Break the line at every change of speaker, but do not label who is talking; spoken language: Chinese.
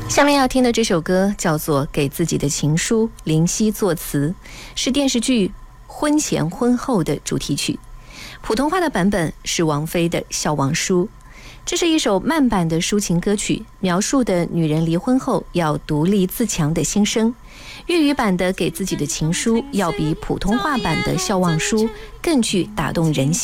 下面要听的这首歌叫做《给自己的情书》，林夕作词，是电视剧《婚前婚后》的主题曲。普通话的版本是王菲的《笑忘书》。这是一首慢版的抒情歌曲，描述的女人离婚后要独立自强的心声。粤语版的《给自己的情书》要比普通话版的《笑忘书》更具打动人心。